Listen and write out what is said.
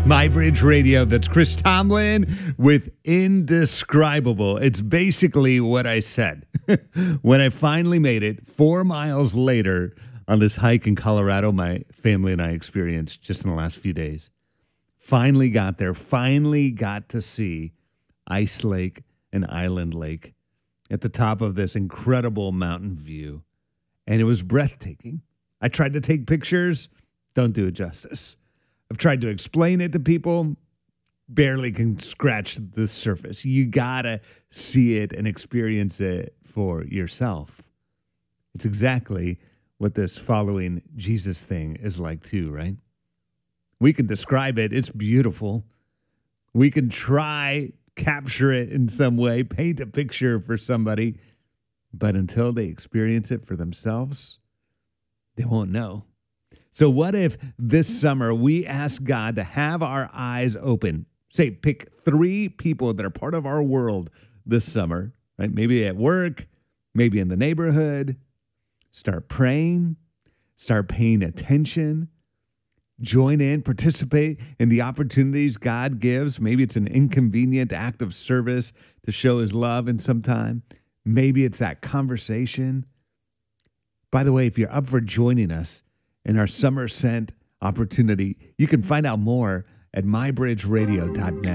My Bridge Radio. That's Chris Tomlin with Indescribable. It's basically what I said. When I finally made it 4 miles later on this hike in Colorado, my family and I experienced just in the last few days. Finally got there, finally got to see Ice Lake and Island Lake at the top of this incredible mountain view. And it was breathtaking. I tried to take pictures, don't do it justice. I've tried to explain it to people, barely can scratch the surface. You gotta see it and experience it for yourself. It's exactly what this following Jesus thing is like too, right? We can describe it. It's beautiful. We can try, capture it in some way, paint a picture for somebody, but until they experience it for themselves, they won't know. So what if this summer we ask God to have our eyes open? Say, pick 3 people that are part of our world this summer, right? Maybe at work, maybe in the neighborhood. Start praying, start paying attention, join in, participate in the opportunities God gives. Maybe it's an inconvenient act of service to show his love in some time. Maybe it's that conversation. By the way, if you're up for joining us in our Summer Sent opportunity, you can find out more at mybridgeradio.net.